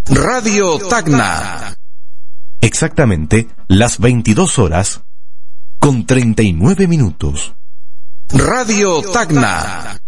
Radio Tacna. Exactamente las 22 horas con 39 minutos. Radio Tacna.